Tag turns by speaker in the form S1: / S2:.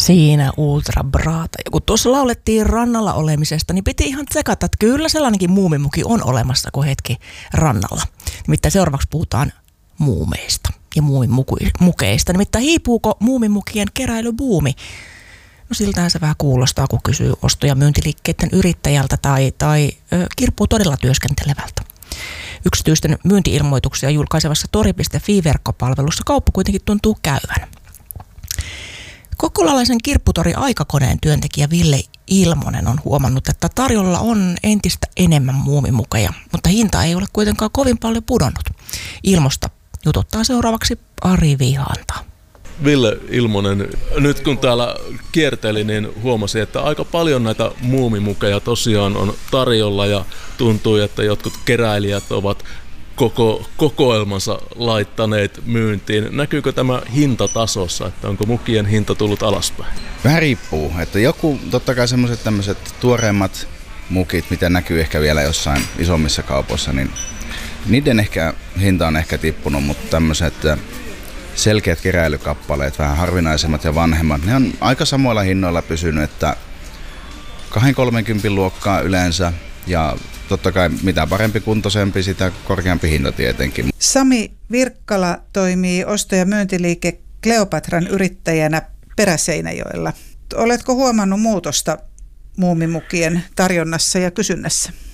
S1: Siinä ultra braata. Ja kun tuossa laulettiin rannalla olemisesta, niin piti ihan tsekata, että kyllä sellainenkin muumimuki on olemassa kuin hetki rannalla. Nimittäin seuraavaksi puhutaan muumeista ja muumimukeista. Nimittäin hiipuuko muumimukien keräilybuumi? No siltähän se vähän kuulostaa, kun kysyy osto- ja myyntiliikkeiden yrittäjältä tai kirppuu todella työskentelevältä. Yksityisten myynti-ilmoituksia julkaisevassa tori.fi-verkkopalvelussa kauppa kuitenkin tuntuu käyvän. Kokkolalaisen kirpputori Aikakoneen työntekijä Ville Ilmonen on huomannut, että tarjolla on entistä enemmän muumimukeja, mutta hinta ei ole kuitenkaan kovin paljon pudonnut. Ilmosta jututtaa seuraavaksi Ari Vihanta.
S2: Ville Ilmonen, nyt kun täällä kierteli, niin huomasi, että aika paljon näitä muumimukeja tosiaan on tarjolla ja tuntuu, että jotkut keräilijät ovat koko kokoelmansa laittaneet myyntiin. Näkyykö tämä hintatasossa, että onko mukien hinta tullut alaspäin?
S3: Vähän riippuu, että joku, totta kai semmoiset tämmöiset tuoreimmat mukit, mitä näkyy ehkä vielä jossain isommissa kaupoissa, niin niiden hinta on ehkä tippunut, mutta tämmöiset selkeät keräilykappaleet, vähän harvinaisemmat ja vanhemmat, ne on aika samoilla hinnoilla pysynyt, että 2-30 luokkaa yleensä ja totta kai mitä parempi kuntoisempi, sitä korkeampi hinta tietenkin.
S4: Sami Virkkala toimii osto- ja myyntiliike Kleopatran yrittäjänä Peräseinäjoella. Oletko huomannut muutosta muumimukien tarjonnassa ja kysynnässä?